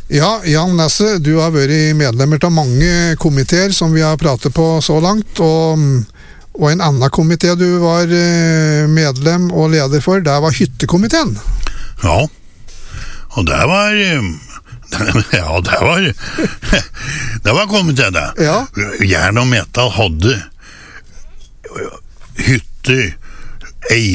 Ja, Jan Nesse, du har vært medlemmer av mange komiteer som vi har pratet på så langt, og en annen komité du var medlem og leder for, det var hyttekomiteen. Ja, og det var... Ja, det var kommet til det. Ja. Jern og metal hadde hytter,